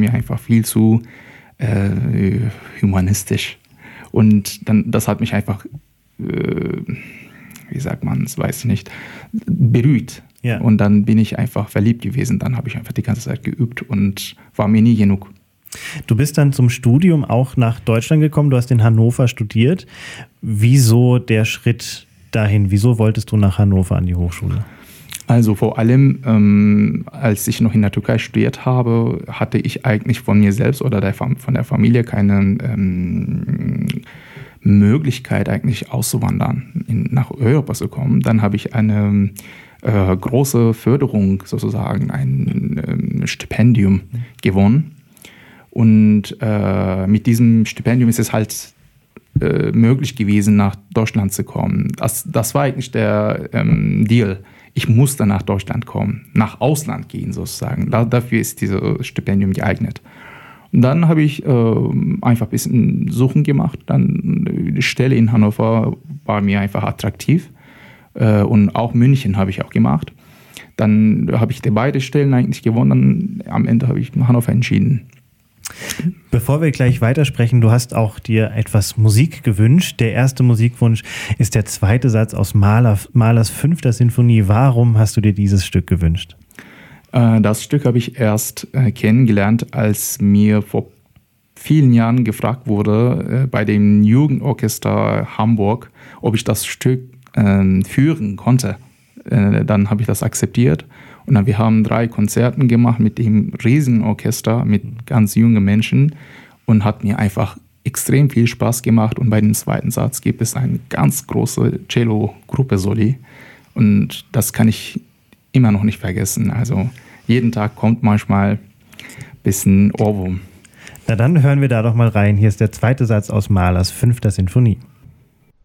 mir einfach viel zu humanistisch. Und dann, das hat mich einfach, wie sagt man es, weiß ich nicht, berührt. Ja. Und dann bin ich einfach verliebt gewesen. Dann habe ich einfach die ganze Zeit geübt und war mir nie genug. Du bist dann zum Studium auch nach Deutschland gekommen. Du hast in Hannover studiert. Wieso der Schritt dahin? Wieso wolltest du nach Hannover an die Hochschule? Also vor allem, als ich noch in der Türkei studiert habe, hatte ich eigentlich von mir selbst oder von der Familie keine Möglichkeit eigentlich auszuwandern, nach Europa zu kommen. Dann habe ich eine große Förderung sozusagen, ein Stipendium gewonnen. Und mit diesem Stipendium ist es halt möglich gewesen, nach Deutschland zu kommen. Das war eigentlich der Deal. Ich musste nach Deutschland kommen, nach Ausland gehen sozusagen. Dafür ist dieses Stipendium geeignet. Und dann habe ich einfach ein bisschen Suchen gemacht. Dann die Stelle in Hannover war mir einfach attraktiv. Und auch München habe ich auch gemacht. Dann habe ich beide Stellen eigentlich gewonnen. Am Ende habe ich Hannover entschieden. Bevor wir gleich weitersprechen, du hast auch dir etwas Musik gewünscht. Der erste Musikwunsch ist der zweite Satz aus Mahlers 5. Sinfonie. Warum hast du dir dieses Stück gewünscht? Das Stück habe ich erst kennengelernt, als mir vor vielen Jahren gefragt wurde, bei dem Jugendorchester Hamburg, ob ich das Stück führen konnte. Dann habe ich das akzeptiert. Und dann, wir haben 3 Konzerte gemacht mit dem Riesenorchester, mit ganz jungen Menschen und hat mir einfach extrem viel Spaß gemacht. Und bei dem zweiten Satz gibt es eine ganz große Cello-Gruppe-Soli und das kann ich immer noch nicht vergessen. Also jeden Tag kommt manchmal ein bisschen Ohrwurm. Na dann hören wir da doch mal rein. Hier ist der zweite Satz aus Mahlers 5. Sinfonie.